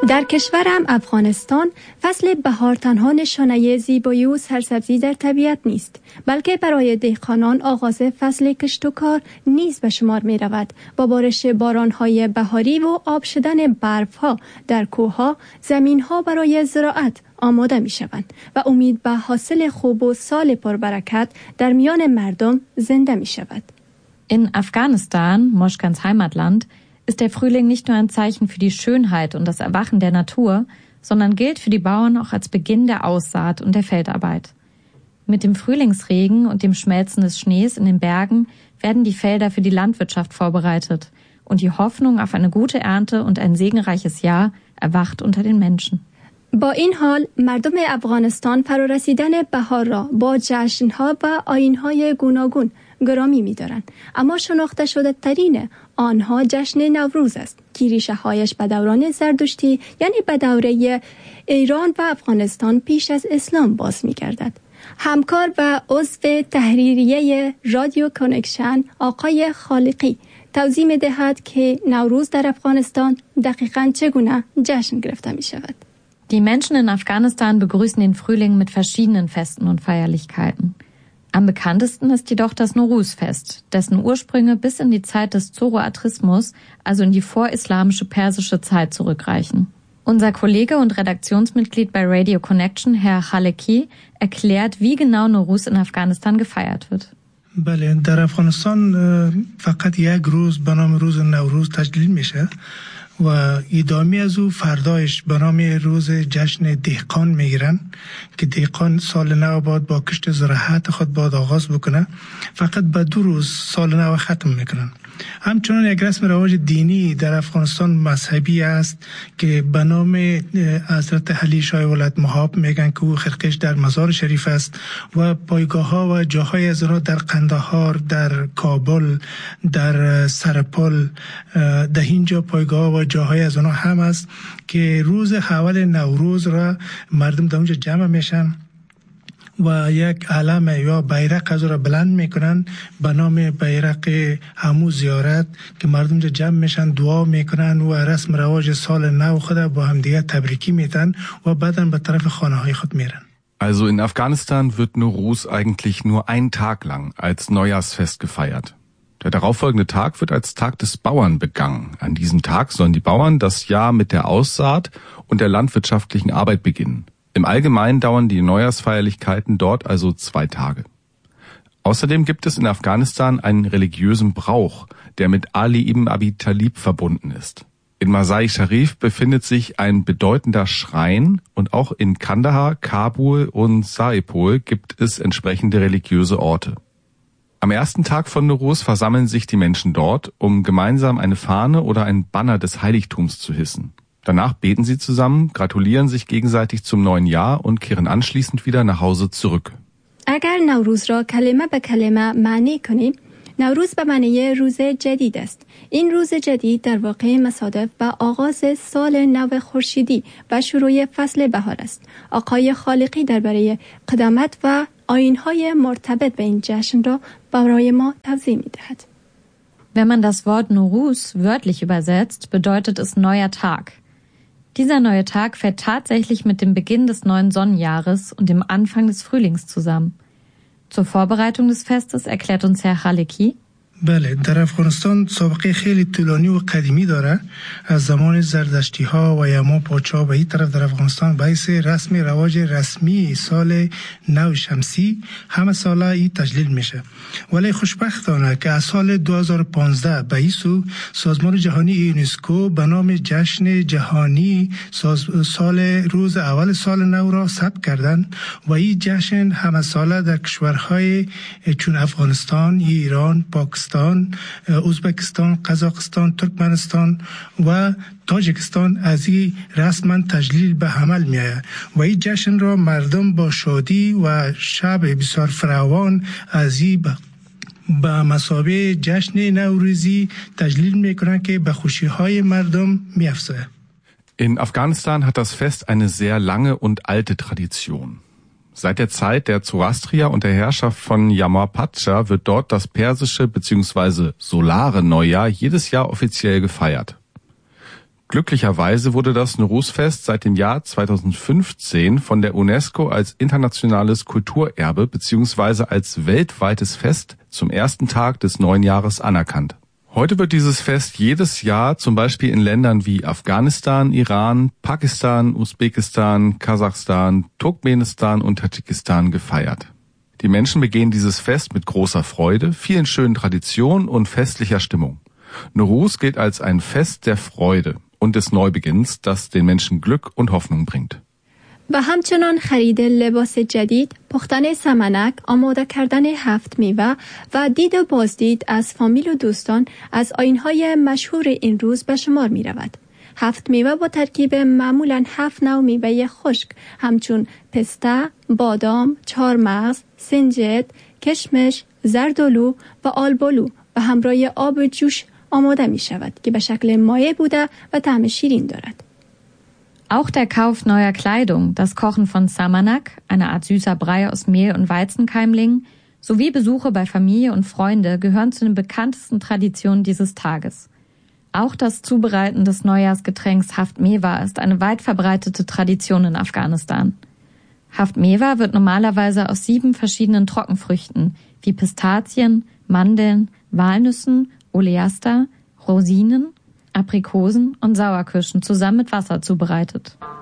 در کشورم افغانستان فصل بهار تنها نشانه زیبایی و سرسبزی در طبیعت نیست، بلکه برای دهقانان آغاز فصل کشت و کار نیز به شمار می رود. با بارش بارانهای بهاری و آب شدن برفها در کوهها، زمینها برای زراعت آماده می شوند و امید به حاصل خوب و سال پربرکت در میان مردم زنده می شود. In Afghanistan, Moschkans Heimatland, ist der Frühling nicht nur ein Zeichen für die Schönheit und das Erwachen der Natur, sondern gilt für die Bauern auch als Beginn der Aussaat und der Feldarbeit. Mit dem Frühlingsregen und dem Schmelzen des Schnees in den Bergen werden die Felder für die Landwirtschaft vorbereitet und die Hoffnung auf eine gute Ernte und ein segenreiches Jahr erwacht unter den Menschen. با این حال مردم افغانستان فرارسیدن بهار را با جشن‌ها و آیین‌های گوناگون گرامی می‌دارند، اما شناخته شده ترین آنها جشن نوروز است که ریشه‌هایش به دوران زردشتی یعنی به دوره ایران و افغانستان پیش از اسلام باز می‌گردد. همکار و عضو تحریریه رادیو کانکشن آقای خالقی توضیح می‌دهد که نوروز در افغانستان دقیقاً چگونه جشن گرفته می‌شود. Die Menschen in Afghanistan begrüßen den Frühling mit verschiedenen Festen und Feierlichkeiten. Am bekanntesten ist jedoch das Nowruz-Fest, dessen Ursprünge bis in die Zeit des Zoroastrismus, also in die vorislamische persische Zeit zurückreichen. Unser Kollege und Redaktionsmitglied bei Radio Connection, Herr Khaleki, erklärt, wie genau Nowruz in Afghanistan gefeiert wird. بله، در افغانستان فقط یک روز به نام روز نوروز تجلیل میشه و ادامه از او فردایش به نام روز جشن دهقان میگیرن که دهقان سال نو بعد با کشت زراعت خود باید آغاز بکنه. فقط به 2 روز سال نو ختم میکنن. همچنان یک رسم رواج دینی در افغانستان مذهبی است که به نام حضرت علی شاه ولایت مهاب میگن که او خرقش در مزار شریف است و پایگاه ها و جاهای از آنها در قندهار، در کابل، در سرپل، در اینجا پایگاه و جاهای از آنها هم است که روز اول نوروز را مردم در اونجا جمع میشن و یک علم یا بیرق از را بلند میکنن به نام بیرق همو زیارت که مردم جمع میشن، دعا میکنن و رسم رواج سال نو خود با هم دیگه تبریکی میتن و بعدن به طرف خانه های خود میرن. Also in Afghanistan wird Nowruz eigentlich nur einen Tag lang als Neujahrsfest gefeiert. Der darauffolgende Tag wird als Tag des Bauern begangen. An diesem Tag sollen die Bauern das Jahr mit der Aussaat und der landwirtschaftlichen Arbeit beginnen. Im Allgemeinen dauern die Neujahrsfeierlichkeiten dort also 2 Tage. Außerdem gibt es in Afghanistan einen religiösen Brauch, der mit Ali ibn Abi Talib verbunden ist. In Masai Sharif befindet sich ein bedeutender Schrein und auch in Kandahar, Kabul und Saipol gibt es entsprechende religiöse Orte. Am ersten Tag von Nowruz versammeln sich die Menschen dort, um gemeinsam eine Fahne oder ein Banner des Heiligtums zu hissen. Danach beten sie zusammen, gratulieren sich gegenseitig zum neuen Jahr und kehren anschließend wieder nach Hause zurück. اگر نوروز را کلمه به کلمه معنی کنیم، نوروز به معنی روز جدید است. این روز جدید در واقع مصادف با آغاز سال نو خورشیدی و شروع فصل بهار است. آقای خالقی درباره قدامت و آیین‌های مرتبط به این جشن را برای ما توضیح می‌دهد. Wenn man das Wort Nowruz wörtlich übersetzt, bedeutet es neuer Tag. Dieser neue Tag fällt tatsächlich mit dem Beginn des neuen Sonnenjahres und dem Anfang des Frühlings zusammen. Zur Vorbereitung des Festes erklärt uns Herr Khaleki. بله، در افغانستان سابقه خیلی طولانی و قدیمی داره. از زمان زردشتی ها و یما پاچا به این طرف در افغانستان باعث رسم رواج رسمی سال نو شمسی همه ساله این تجلیل میشه. ولی خوشبختانه که از سال 2015 به این سو سازمان جهانی یونسکو به نام جشن جهانی سال روز اول سال نو را ثبت کردن و این جشن همه ساله در کشورهای چون افغانستان، ایران، پاکستان، ازبکستان، قزاقستان، ترکمنستان و تاجیکستان از این رسما تجلیل به عمل می آید و این جشن را مردم با شادی و شب بسیار فراوان از این به مثابه جشن نوروزی تجلیل می کنند که به خوشی های مردم می افزاید. In Afghanistan hat das Fest eine sehr lange und alte Tradition. Seit der Zeit der Zoroastrier und der Herrschaft von Yama Pacha wird dort das persische bzw. solare Neujahr jedes Jahr offiziell gefeiert. Glücklicherweise wurde das Nowruz-Fest seit dem Jahr 2015 von der UNESCO als internationales Kulturerbe bzw. als weltweites Fest zum ersten Tag des neuen Jahres anerkannt. Heute wird dieses Fest jedes Jahr zum Beispiel in Ländern wie Afghanistan, Iran, Pakistan, Usbekistan, Kasachstan, Turkmenistan und Tadschikistan gefeiert. Die Menschen begehen dieses Fest mit großer Freude, vielen schönen Traditionen und festlicher Stimmung. Nowruz gilt als ein Fest der Freude und des Neubeginns, das den Menschen Glück und Hoffnung bringt. و همچنان خرید لباس جدید، پختن سمنک، آماده کردن هفت میوه و دید و بازدید از فامیل و دوستان از آیین‌های مشهور این روز به شمار می رود. هفت میوه با ترکیب معمولاً 7 نوع میوه خشک همچون پسته، بادام، چهارمغز، سنجد، کشمش، زردآلو و آلبالو و همراه آب جوش آماده می شود که به شکل مایع بوده و طعم شیرین دارد. Auch der Kauf neuer Kleidung, das Kochen von Samanak, eine Art süßer Brei aus Mehl und Weizenkeimlingen, sowie Besuche bei Familie und Freunde gehören zu den bekanntesten Traditionen dieses Tages. Auch das Zubereiten des Neujahrsgetränks Haft Mewa ist eine weit verbreitete Tradition in Afghanistan. Haft Mewa wird normalerweise aus 7 verschiedenen Trockenfrüchten wie Pistazien, Mandeln, Walnüssen, Oleaster, Rosinen, Aprikosen und Sauerkirschen zusammen mit Wasser zubereitet.